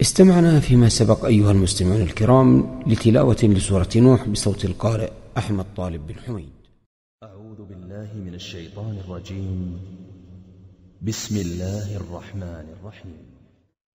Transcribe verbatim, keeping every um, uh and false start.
استمعنا فيما سبق أيها المستمعون الكرام لتلاوة لسورة نوح بصوت القارئ أحمد طالب بن حميد. أعوذ بالله من الشيطان الرجيم. بسم الله الرحمن الرحيم.